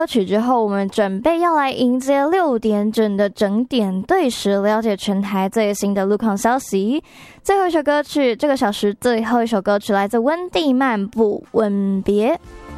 歌曲之后，我们准备要来迎接6点整的整点对时，了解全台最新的路况消息。最后一首歌曲，这个小时最后一首歌曲来自温蒂漫步《吻别》。